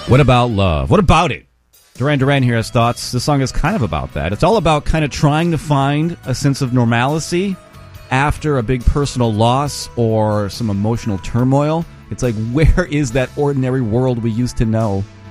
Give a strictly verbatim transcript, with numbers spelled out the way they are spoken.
What about love? What about it? Duran Duran here has thoughts. This song is kind of about that. It's all about kind of trying to find a sense of normalcy after a big personal loss or some emotional turmoil. It's like, where is that ordinary world we used to know?